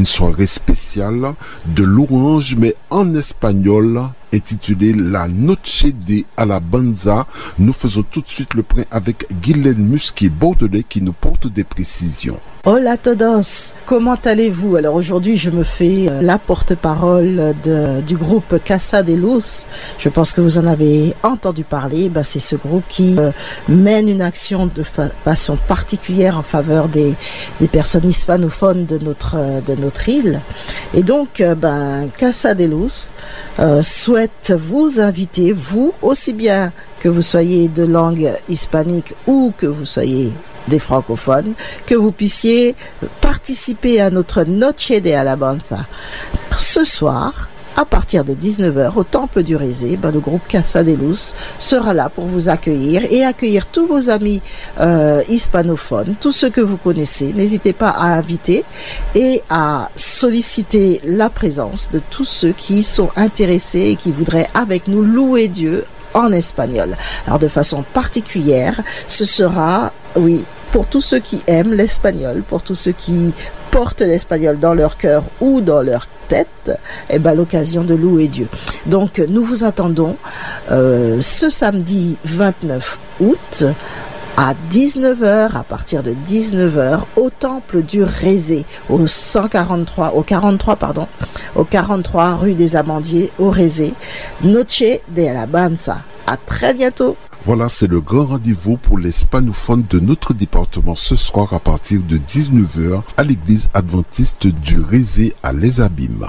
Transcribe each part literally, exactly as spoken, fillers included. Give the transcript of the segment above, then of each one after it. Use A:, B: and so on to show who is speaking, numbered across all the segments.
A: Une soirée spéciale de l'orange mais en espagnol intitulée La Noche de Alabanza. Nous faisons tout de suite le point avec Guylaine Musquier-Bordelais qui nous porte des précisions.
B: Hola todos, comment allez-vous? Alors aujourd'hui je me fais la porte-parole de, du groupe Casa de Luz. Je pense que vous en avez entendu parler. Ben, c'est ce groupe qui euh, mène une action de fa- façon particulière en faveur des, des personnes hispanophones de notre, de notre île. Et donc euh, ben, Casa de Luz euh, souhaite vous inviter, vous aussi bien que vous soyez de langue hispanique ou que vous soyez des francophones, que vous puissiez participer à notre Noche de Alabanza. Ce soir, à partir de dix-neuf heures, au Temple du Rézé, ben, le groupe Casa de Luz sera là pour vous accueillir et accueillir tous vos amis euh, hispanophones, tous ceux que vous connaissez. N'hésitez pas à inviter et à solliciter la présence de tous ceux qui sont intéressés et qui voudraient avec nous louer Dieu en espagnol. Alors de façon particulière, ce sera, oui, pour tous ceux qui aiment l'espagnol, pour tous ceux qui portent l'espagnol dans leur cœur ou dans leur tête, eh ben l'occasion de louer Dieu. Donc nous vous attendons euh, ce samedi vingt-neuf août à dix-neuf heures, à partir de dix-neuf heures, au Temple du Rézé, au cent quarante-trois, au quarante-trois, pardon, au quarante-trois rue des Amandiers, au Rézé, Noche de Alabanza. À très bientôt.
A: Voilà, c'est le grand rendez-vous pour les hispanophones de notre département ce soir à partir de dix-neuf heures à l'église adventiste du Rézé à Les Abîmes.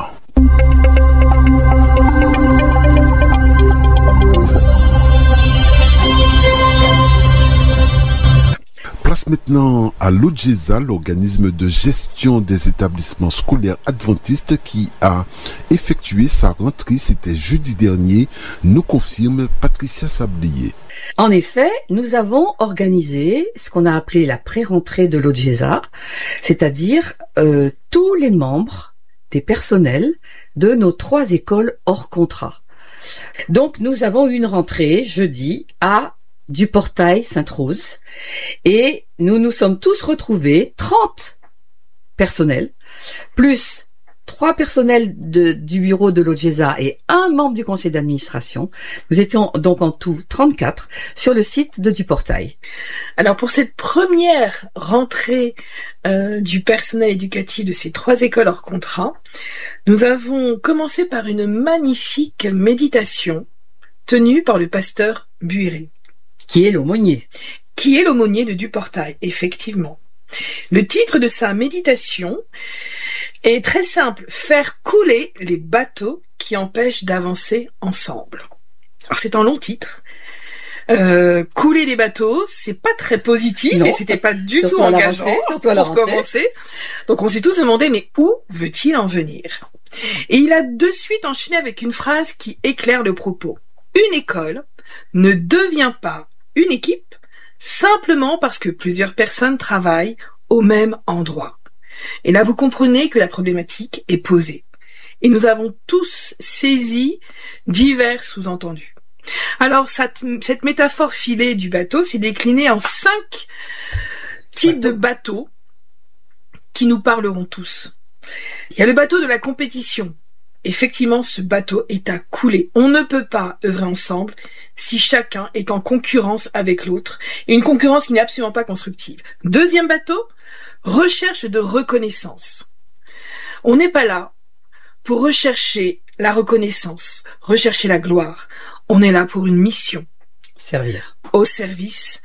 A: Place maintenant à l'O J E S A, l'organisme de gestion des établissements scolaires adventistes qui a effectué sa rentrée, c'était jeudi dernier, nous confirme Patricia Sablier.
C: En effet, nous avons organisé ce qu'on a appelé la pré-rentrée de l'O J E S A, c'est-à-dire euh, tous les membres des personnels de nos trois écoles hors contrat. Donc nous avons eu une rentrée jeudi à du Portail Sainte-Rose et nous nous sommes tous retrouvés, trente personnels, plus trois personnels de, du bureau de l'O J E S A et un membre du conseil d'administration. Nous étions donc en tout trente-quatre sur le site de du Portail.
D: Alors pour cette première rentrée euh, du personnel éducatif de ces trois écoles hors contrat, nous avons commencé par une magnifique méditation tenue par le pasteur Buiré.
C: Qui est l'aumônier.
D: Qui est l'aumônier de Duportail, effectivement. Le titre de sa méditation est très simple, faire couler les bateaux qui empêchent d'avancer ensemble. Alors c'est un long titre. Euh, couler les bateaux, c'est pas très positif non. Et c'était pas du surtout tout engageant rentrée, pour commencer. Donc on s'est tous demandé, mais où veut-il en venir? Et il a de suite enchaîné avec une phrase qui éclaire le propos. Une école ne devient pas une équipe simplement parce que plusieurs personnes travaillent au même endroit. Et là, vous comprenez que la problématique est posée. Et nous avons tous saisi divers sous-entendus. Alors, cette, cette métaphore filée du bateau s'est déclinée en cinq types de bateaux qui nous parleront tous. Il y a le bateau de la compétition. Effectivement, ce bateau est à couler. On ne peut pas œuvrer ensemble si chacun est en concurrence avec l'autre, et une concurrence qui n'est absolument pas constructive. Deuxième bateau, recherche de reconnaissance. On n'est pas là pour rechercher la reconnaissance, rechercher la gloire. On est là pour une mission.
C: Servir.
D: Au service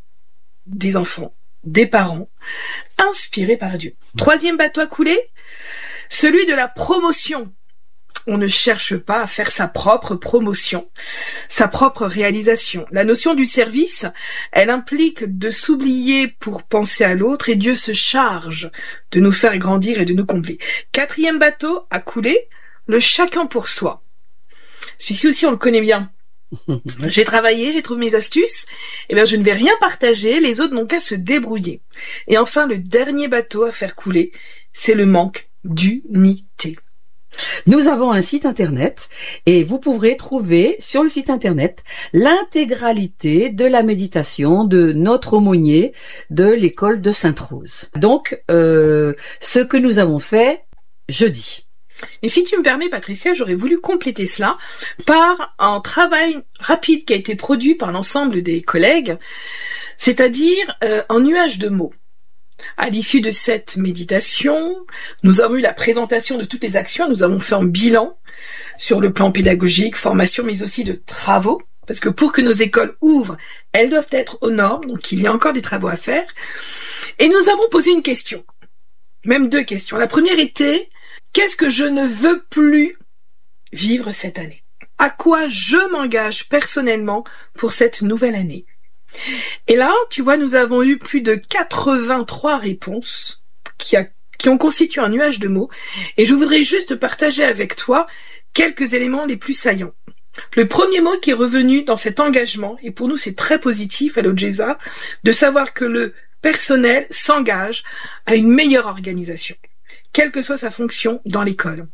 D: des enfants, des parents, inspirés par Dieu. Troisième bateau à couler, celui de la promotion. On ne cherche pas à faire sa propre promotion, sa propre réalisation. La notion du service, elle implique de s'oublier pour penser à l'autre et Dieu se charge de nous faire grandir et de nous combler. Quatrième bateau à couler, le chacun pour soi. Celui-ci aussi, on le connaît bien. J'ai travaillé, j'ai trouvé mes astuces, et bien je ne vais rien partager, les autres n'ont qu'à se débrouiller. Et enfin, le dernier bateau à faire couler, c'est le manque d'unité.
C: Nous avons un site internet et vous pourrez trouver sur le site internet l'intégralité de la méditation de notre aumônier de l'école de Sainte-Rose. Donc, euh, ce que nous avons fait, jeudi.
D: Et si tu me permets, Patricia, j'aurais voulu compléter cela par un travail rapide qui a été produit par l'ensemble des collègues, c'est-à-dire euh, un nuage de mots. À l'issue de cette méditation, nous avons eu la présentation de toutes les actions, nous avons fait un bilan sur le plan pédagogique, formation, mais aussi de travaux, parce que pour que nos écoles ouvrent, elles doivent être aux normes, donc il y a encore des travaux à faire. Et nous avons posé une question, même deux questions. La première était, qu'est-ce que je ne veux plus vivre cette année? À quoi je m'engage personnellement pour cette nouvelle année? Et là, tu vois, nous avons eu plus de quatre-vingt-trois réponses qui, a, qui ont constitué un nuage de mots. Et je voudrais juste partager avec toi quelques éléments les plus saillants. Le premier mot qui est revenu dans cet engagement, et pour nous c'est très positif à l'Odjeza, de savoir que le personnel s'engage à une meilleure organisation, quelle que soit sa fonction dans l'école.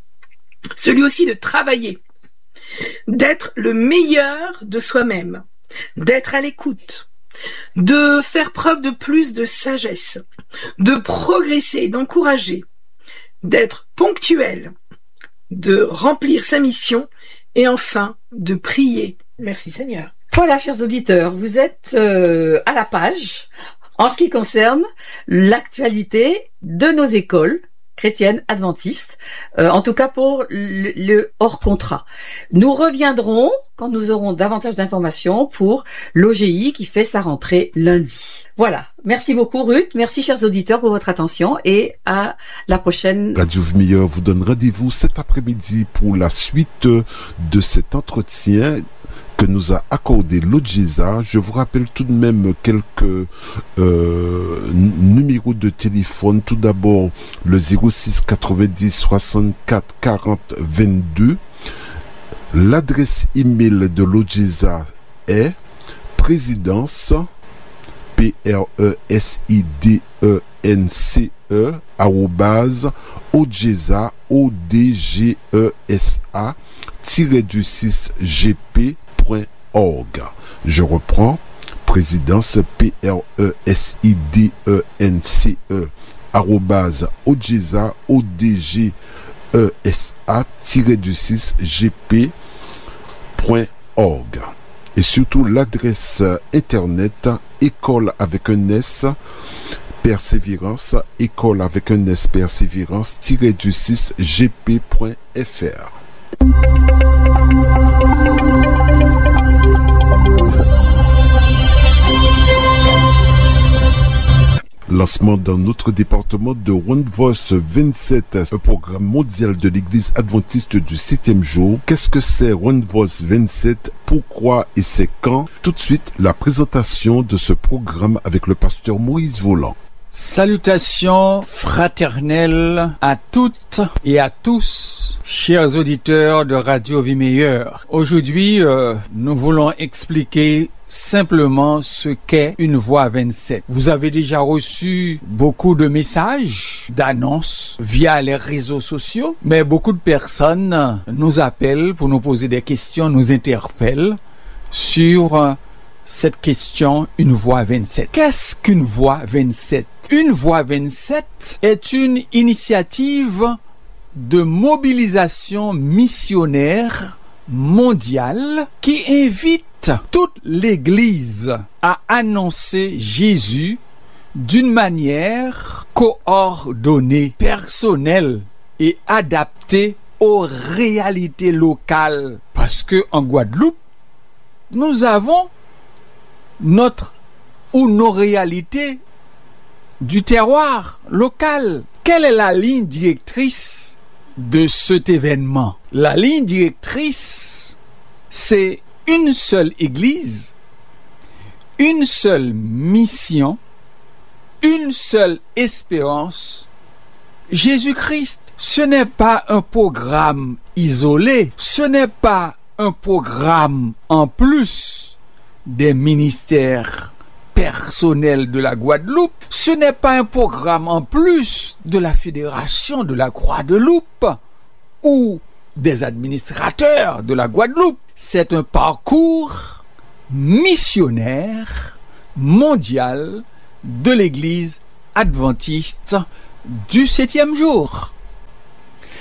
D: Celui aussi de travailler, d'être le meilleur de soi-même, d'être à l'écoute, de faire preuve de plus de sagesse, de progresser, d'encourager, d'être ponctuel, de remplir sa mission et enfin de prier. Merci Seigneur.
C: Voilà, chers auditeurs, vous êtes euh, à la page en ce qui concerne l'actualité de nos écoles chrétiennes adventistes, euh, en tout cas pour le, le hors contrat. Nous reviendrons quand nous aurons davantage d'informations pour l'O G I qui fait sa rentrée lundi. Voilà. Merci beaucoup Ruth, merci chers auditeurs pour votre attention et à la prochaine.
A: Radio Vie Meilleure vous donne rendez-vous cet après-midi pour la suite de cet entretien que nous a accordé l'Odjeza. Je vous rappelle tout de même quelques euh, numéros de téléphone. Tout d'abord, le zéro six quatre-vingt-dix soixante-quatre quarante vingt-deux. L'adresse email de l'Odjeza est présidence, P R E S I D E N C E, arrobase, odjeza, O D G E S A, tiré du six G P, org. Je reprends, présidence P R E S I D E N C E arrobase odjeza O D G E S A tiré du six G P point org. Et surtout l'adresse internet école avec un S persévérance école avec un S persévérance tiré du six G P point F R. Lancement dans notre département de One Voice vingt-sept, un programme mondial de l'Église adventiste du septième jour. Qu'est-ce que c'est One Voice vingt-sept? Pourquoi et c'est quand? Tout de suite, la présentation de ce programme avec le pasteur Moïse Volant.
E: Salutations fraternelles à toutes et à tous, chers auditeurs de Radio Vie Meilleure. Aujourd'hui, euh, nous voulons expliquer simplement ce qu'est une voix vingt-sept. Vous avez déjà reçu beaucoup de messages, d'annonces via les réseaux sociaux, mais beaucoup de personnes nous appellent pour nous poser des questions, nous interpellent sur cette question, une voix vingt-sept. Qu'est-ce qu'une voix vingt-sept? Une voix vingt-sept est une initiative de mobilisation missionnaire mondiale qui invite toute l'Église à annoncer Jésus d'une manière coordonnée, personnelle et adaptée aux réalités locales. Parce que en Guadeloupe, nous avons notre ou nos réalités du terroir local. Quelle est la ligne directrice de cet événement? La ligne directrice, c'est une seule église, une seule mission, une seule espérance, Jésus-Christ. Ce n'est pas un programme isolé, ce n'est pas un programme en plus des ministères personnels de la Guadeloupe, ce n'est pas un programme en plus de la Fédération de la Guadeloupe ou des administrateurs de la Guadeloupe. C'est un parcours missionnaire mondial de l'Église adventiste du septième jour.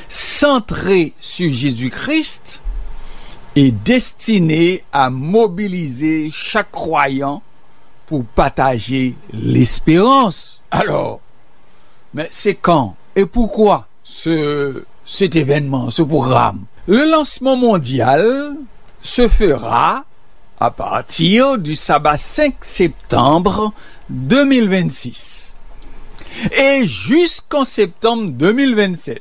E: centré sur Jésus-Christ et destiné à mobiliser chaque croyant pour partager l'espérance. Alors, mais c'est quand et pourquoi ce, cet événement, ce programme? Le lancement mondial se fera à partir du sabbat cinq septembre deux mille vingt-six et jusqu'en septembre deux mille vingt-sept.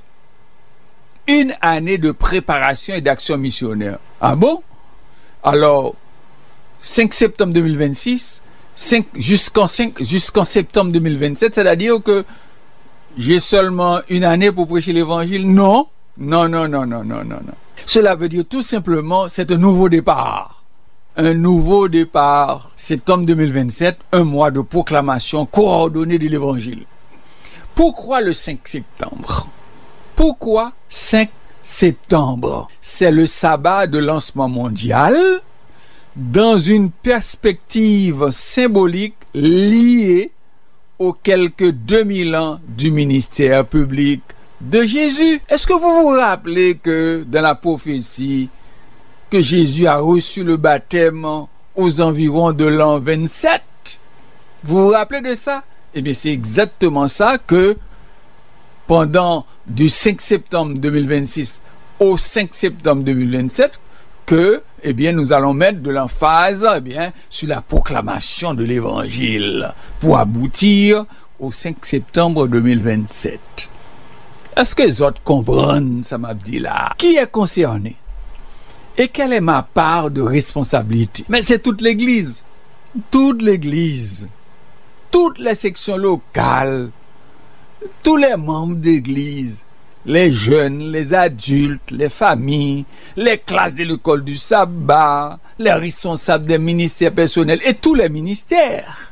E: Une année de préparation et d'action missionnaire. Ah bon? Alors, cinq septembre deux mille vingt-six, cinq, jusqu'en, cinq, jusqu'en septembre deux mille vingt-sept, c'est-à-dire que j'ai seulement une année pour prêcher l'évangile? Non, non, non, non, non, non, non, non. Cela veut dire tout simplement, c'est un nouveau départ. Un nouveau départ, septembre deux mille vingt-sept, un mois de proclamation coordonnée de l'évangile. Pourquoi le cinq septembre? Pourquoi cinq septembre? C'est le sabbat de lancement mondial dans une perspective symbolique liée aux quelques deux mille ans du ministère public de Jésus. Est-ce que vous vous rappelez que dans la prophétie, que Jésus a reçu le baptême aux environs de l'an vingt-sept? Vous vous rappelez de ça? Eh bien, c'est exactement ça que pendant du cinq septembre deux mille vingt-six au cinq septembre deux mille vingt-sept, que, eh bien, nous allons mettre de l'emphase, eh bien, sur la proclamation de l'évangile pour aboutir au cinq septembre deux mille vingt-sept. Est-ce que les autres comprennent, ça m'a dit là? Qui est concerné? Et quelle est ma part de responsabilité? Mais c'est toute l'Église. Toute l'Église. Toutes les sections locales. Tous les membres d'Église. Les jeunes, les adultes, les familles, les classes de l'école du sabbat, les responsables des ministères personnels et tous les ministères.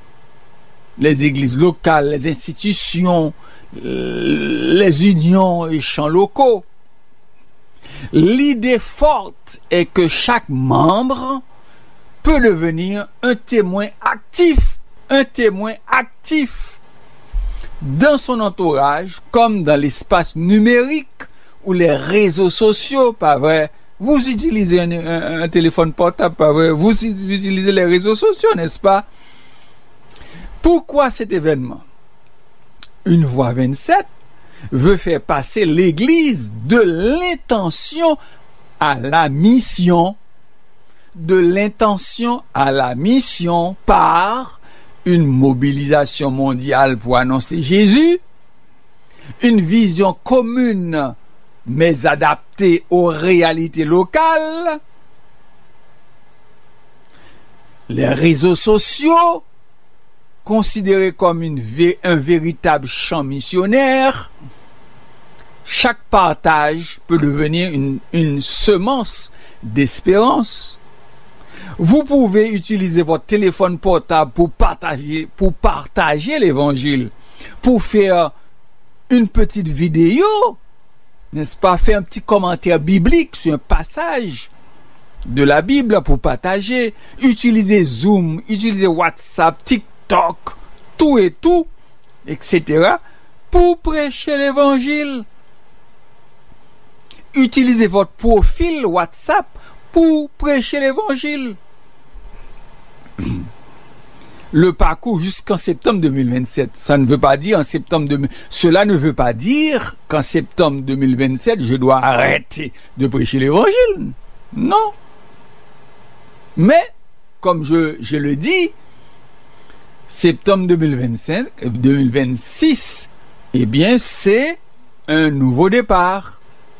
E: Les églises locales, les institutions, les unions et champs locaux. L'idée forte est que chaque membre peut devenir un témoin actif, un témoin actif dans son entourage comme dans l'espace numérique ou les réseaux sociaux, pas vrai? Vous utilisez un, un, un téléphone portable, pas vrai? Vous utilisez les réseaux sociaux, n'est-ce pas? Pourquoi cet événement? Une voix vingt-sept veut faire passer l'Église de l'intention à la mission, de l'intention à la mission par une mobilisation mondiale pour annoncer Jésus, une vision commune mais adaptée aux réalités locales, les réseaux sociaux considérés comme une, un véritable champ missionnaire. Chaque partage peut devenir une, une semence d'espérance. Vous pouvez utiliser votre téléphone portable pour partager, pour partager l'évangile, pour faire une petite vidéo, n'est-ce pas, faire un petit commentaire biblique sur un passage de la Bible pour partager, utiliser Zoom, utiliser WhatsApp, TikTok, tout et tout, et cetera, pour prêcher l'évangile. Utilisez votre profil WhatsApp pour prêcher l'évangile. Le parcours jusqu'en septembre deux mille vingt-sept, ça ne veut pas dire en septembre deux mille... Cela ne veut pas dire qu'en septembre deux mille vingt-sept, je dois arrêter de prêcher l'évangile. Non. Mais, comme je, je le dis, septembre deux mille vingt-cinq, deux mille vingt-six, eh bien, c'est un nouveau départ.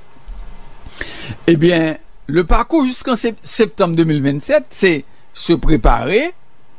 E: Eh bien, le parcours jusqu'en septembre deux mille vingt-sept, c'est se préparer,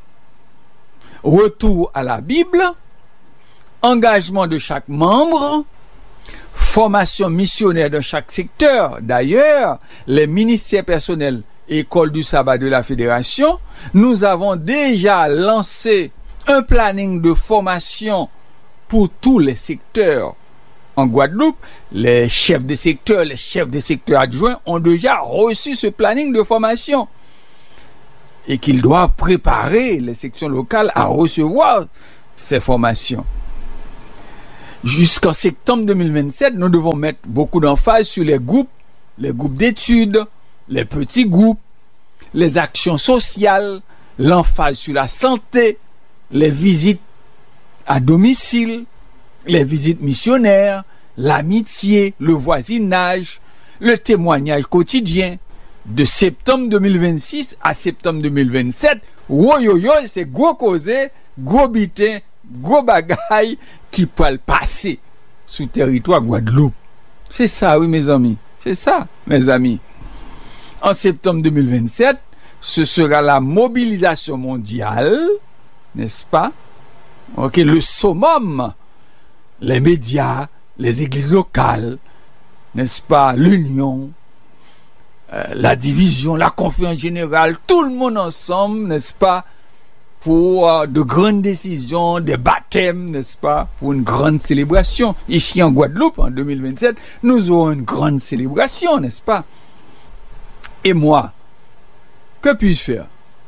E: retour à la Bible, engagement de chaque membre, formation missionnaire dans chaque secteur. D'ailleurs, les ministères personnels et écoles du sabbat de la Fédération, nous avons déjà lancé un planning de formation pour tous les secteurs. En Guadeloupe, les chefs de secteur, les chefs de secteur adjoints ont déjà reçu ce planning de formation et qu'ils doivent préparer les sections locales à recevoir ces formations. jusqu'en septembre deux mille vingt-sept, nous devons mettre beaucoup d'emphase sur les groupes, les groupes d'études, les petits groupes, les actions sociales, l'emphase sur la santé, les visites à domicile, les visites missionnaires, l'amitié, le voisinage, le témoignage quotidien. De septembre deux mille vingt-six à septembre deux mille vingt-sept, woyoyo, c'est gros causé, gros bitin, gros bagaille qui peut le passer sous territoire Guadeloupe. C'est ça, oui, mes amis. C'est ça, mes amis. En septembre deux mille vingt-sept, ce sera la mobilisation mondiale, n'est-ce pas? Ok, le summum, les médias, les églises locales, n'est-ce pas? L'union, euh, la division, la conférence générale, tout le monde ensemble, n'est-ce pas? Pour euh, de grandes décisions, des baptêmes, n'est-ce pas? Pour une grande célébration. Ici en Guadeloupe, en deux mille vingt-sept, nous aurons une grande célébration, n'est-ce pas? Et moi, que puis-je faire?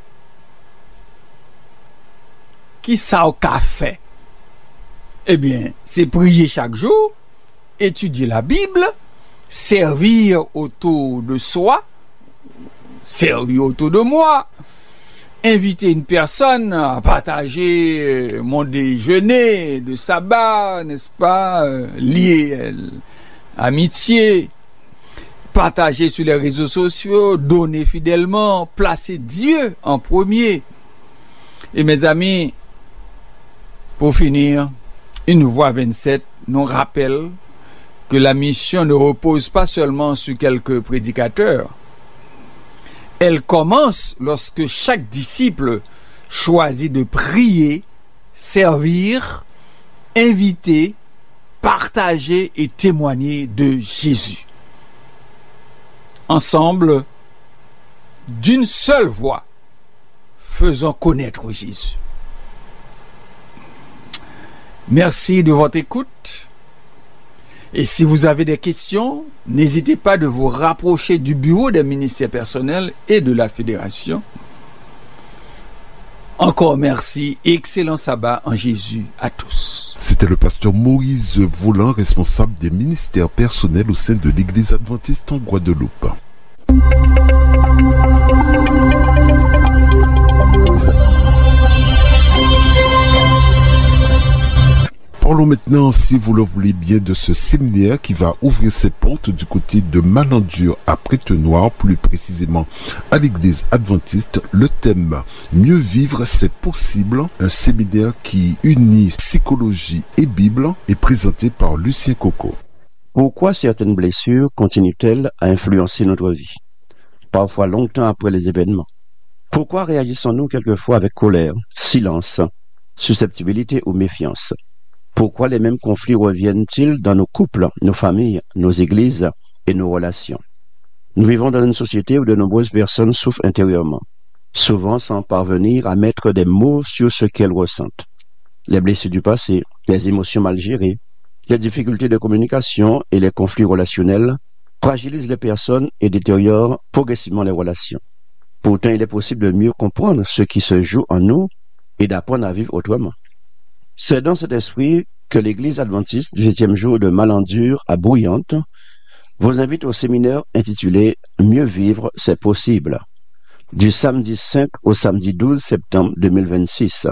E: Qui ça au café? Eh bien, c'est prier chaque jour, étudier la Bible, servir autour de soi, servir autour de moi, inviter une personne à partager mon déjeuner de sabbat, n'est-ce pas, lié à l'amitié, partager sur les réseaux sociaux, donner fidèlement, placer Dieu en premier. Et mes amis, pour finir, une voix vingt-sept nous rappelle que la mission ne repose pas seulement sur quelques prédicateurs. Elle commence lorsque chaque disciple choisit de prier, servir, inviter, partager et témoigner de Jésus. Ensemble, d'une seule voix, faisons connaître Jésus. Merci de votre écoute. Et si vous avez des questions, n'hésitez pas de vous rapprocher du bureau des ministères personnels et de la fédération. Encore merci et excellent sabbat en Jésus à tous.
A: C'était le pasteur Moïse Volant, responsable des ministères personnels au sein de l'Église adventiste en Guadeloupe. Parlons maintenant, si vous le voulez bien, de ce séminaire qui va ouvrir ses portes du côté de Malandur à Prête-Noire, plus précisément à l'église adventiste. Le thème « Mieux vivre, c'est possible », un séminaire qui unit psychologie et Bible, est présenté par Lucien Coco.
F: Pourquoi certaines blessures continuent-elles à influencer notre vie, parfois longtemps après les événements? Pourquoi réagissons-nous quelquefois avec colère, silence, susceptibilité ou méfiance? Pourquoi les mêmes conflits reviennent-ils dans nos couples, nos familles, nos églises et nos relations? Nous vivons dans une société où de nombreuses personnes souffrent intérieurement, souvent sans parvenir à mettre des mots sur ce qu'elles ressentent. Les blessures du passé, les émotions mal gérées, les difficultés de communication et les conflits relationnels fragilisent les personnes et détériorent progressivement les relations. Pourtant, il est possible de mieux comprendre ce qui se joue en nous et d'apprendre à vivre autrement. C'est dans cet esprit que l'Église adventiste du septième jour de Malandur à Bouillante vous invite au séminaire intitulé « Mieux vivre, c'est possible » du samedi cinq au samedi douze septembre deux mille vingt-six.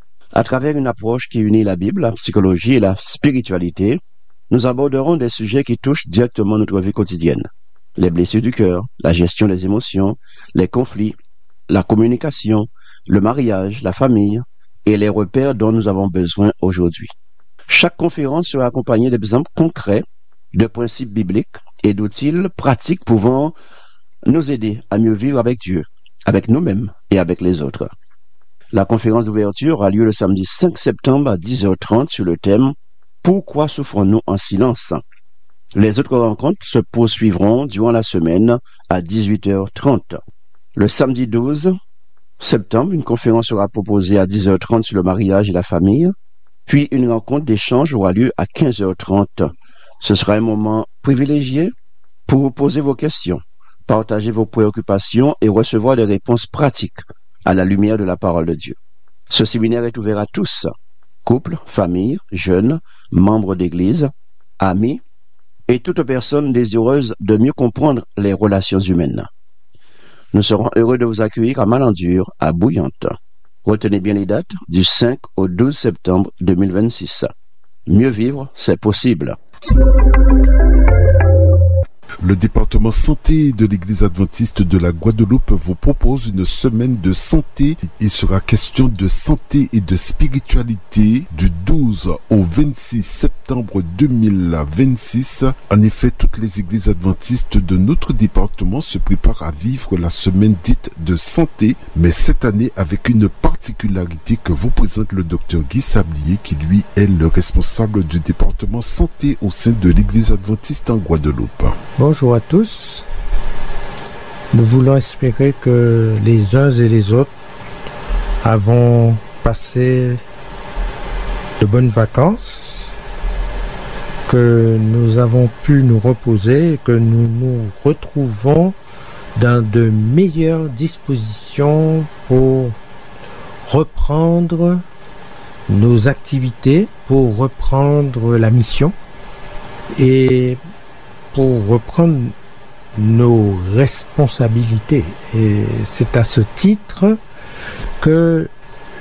F: À travers une approche qui unit la Bible, la psychologie et la spiritualité, nous aborderons des sujets qui touchent directement notre vie quotidienne. Les blessures du cœur, la gestion des émotions, les conflits, la communication, le mariage, la famille, et les repères dont nous avons besoin aujourd'hui. Chaque conférence sera accompagnée d'exemples concrets, de principes bibliques et d'outils pratiques pouvant nous aider à mieux vivre avec Dieu, avec nous-mêmes et avec les autres. La conférence d'ouverture aura lieu le samedi cinq septembre à dix heures trente sur le thème « Pourquoi souffrons-nous en silence ?» Les autres rencontres se poursuivront durant la semaine à dix-huit heures trente. Le samedi douze septembre, une conférence sera proposée à dix heures trente sur le mariage et la famille, puis une rencontre d'échange aura lieu à quinze heures trente. Ce sera un moment privilégié pour vous poser vos questions, partager vos préoccupations et recevoir des réponses pratiques à la lumière de la parole de Dieu. Ce séminaire est ouvert à tous. Couples, familles, jeunes, membres d'église, amis et toute personne désireuse de mieux comprendre les relations humaines. Nous serons heureux de vous accueillir à Malandur, à Bouillante. Retenez bien les dates du cinq au douze septembre deux mille vingt-six. Mieux vivre, c'est possible.
A: Le département santé de l'Église adventiste de la Guadeloupe vous propose une semaine de santé. Il sera question de santé et de spiritualité du douze au vingt-six septembre deux mille vingt-six. En effet, toutes les églises adventistes de notre département se préparent à vivre la semaine dite de santé, mais cette année avec une particularité que vous présente le docteur Guy Sablier, qui lui est le responsable du département santé au sein de l'Église adventiste en Guadeloupe.
G: Bonjour à tous. Nous voulons espérer que les uns et les autres avons passé de bonnes vacances, que nous avons pu nous reposer et que nous nous retrouvons dans de meilleures dispositions pour reprendre nos activités, pour reprendre la mission et pour reprendre nos responsabilités. Et c'est à ce titre que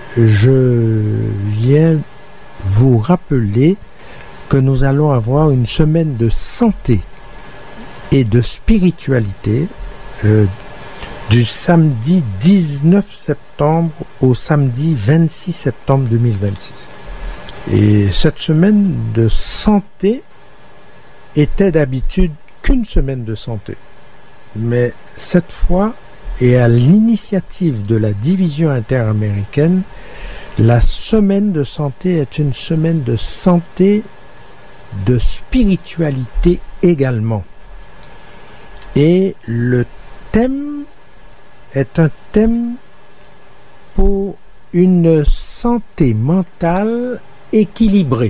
G: je viens vous rappeler que nous allons avoir une semaine de santé et de spiritualité euh, du samedi dix-neuf septembre au samedi vingt-six septembre deux mille vingt-six. Et cette semaine de santé était d'habitude qu'une semaine de santé. Mais cette fois, et à l'initiative de la division interaméricaine, la semaine de santé est une semaine de santé, de spiritualité également. Et le thème est un thème pour une santé mentale équilibrée.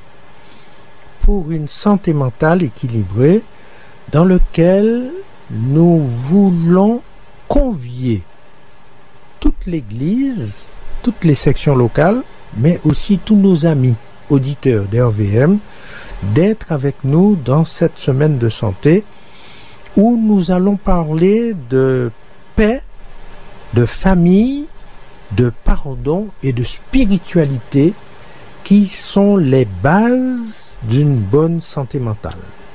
G: Pour une santé mentale équilibrée, dans lequel nous voulons convier toute l'Église, toutes les sections locales, mais aussi tous nos amis auditeurs d'R V M, d'être avec nous dans cette semaine de santé où nous allons parler de paix, de famille, de pardon et de spiritualité qui sont les bases d'une bonne santé mentale.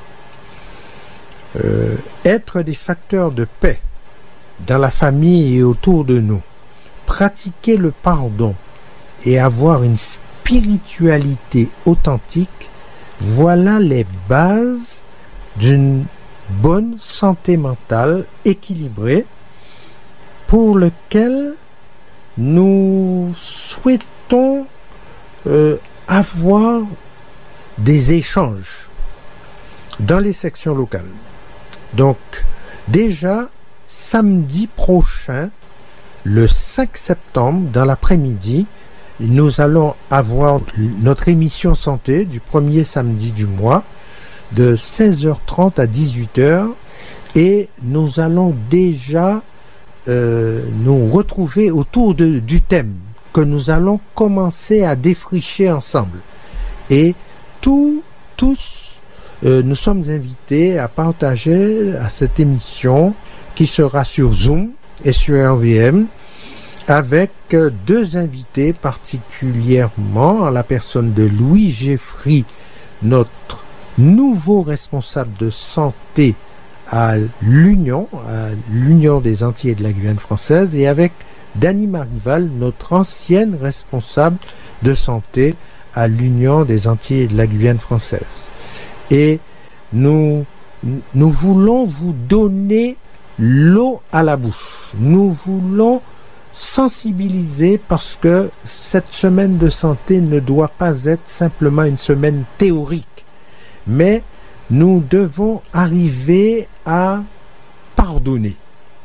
G: Euh, être des facteurs de paix dans la famille et autour de nous, pratiquer le pardon et avoir une spiritualité authentique, voilà les bases d'une bonne santé mentale équilibrée pour lequel nous souhaitons euh, avoir des échanges dans les sections locales. Donc, déjà, samedi prochain, le cinq septembre, dans l'après-midi, nous allons avoir notre émission santé du premier samedi du mois, de seize heures trente à dix-huit heures, et nous allons déjà euh, nous retrouver autour de, du thème que nous allons commencer à défricher ensemble. Et Tous, tous euh, nous sommes invités à partager à cette émission qui sera sur Zoom et sur R V M avec euh, deux invités particulièrement, en la personne de Louis Geffry, notre nouveau responsable de santé à l'Union, à l'Union des Antilles et de la Guyane française, et avec Dany Marival, notre ancienne responsable de santé à l'Union des Antilles et de la Guyane française. Et nous, nous voulons vous donner l'eau à la bouche. Nous voulons sensibiliser parce que cette semaine de santé ne doit pas être simplement une semaine théorique, mais nous devons arriver à pardonner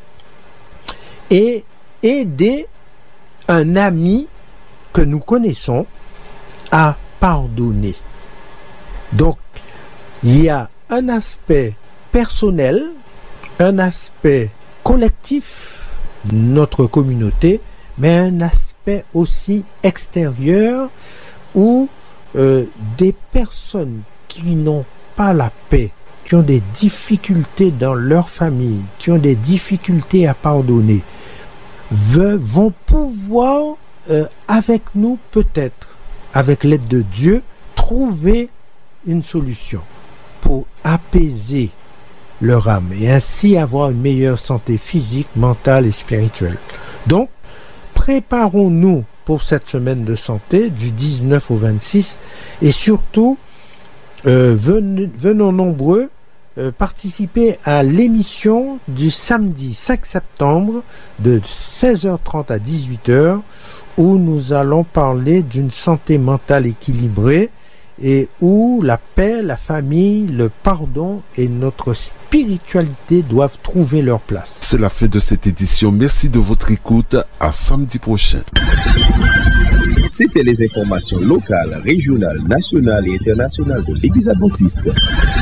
G: et aider un ami que nous connaissons à pardonner. Donc, il y a un aspect personnel, un aspect collectif, notre communauté, mais un aspect aussi extérieur où euh, des personnes qui n'ont pas la paix, qui ont des difficultés dans leur famille, qui ont des difficultés à pardonner, ve- vont pouvoir, euh, avec nous peut-être, avec l'aide de Dieu, trouver une solution pour apaiser leur âme et ainsi avoir une meilleure santé physique, mentale et spirituelle. Donc, préparons-nous pour cette semaine de santé du dix-neuf au vingt-six et surtout, euh, venez, venons nombreux euh, participer à l'émission du samedi cinq septembre de seize heures trente à dix-huit heures où nous allons parler d'une santé mentale équilibrée et où la paix, la famille, le pardon et notre spiritualité doivent trouver leur place.
A: C'est la fin de cette édition. Merci de votre écoute. À samedi prochain.
H: C'était les informations locales, régionales, nationales et internationales de l'Église adventiste.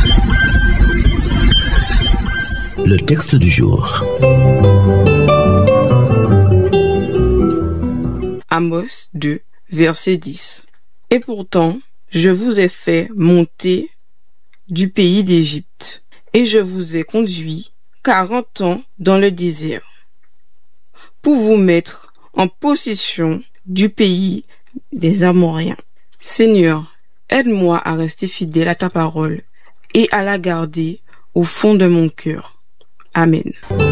I: Le texte du jour.
J: Amos deux, verset dix. Et pourtant, je vous ai fait monter du pays d'Égypte, et je vous ai conduit quarante ans dans le désert, pour vous mettre en possession du pays des Amoriens. Seigneur, aide-moi à rester fidèle à ta parole et à la garder au fond de mon cœur. Amen.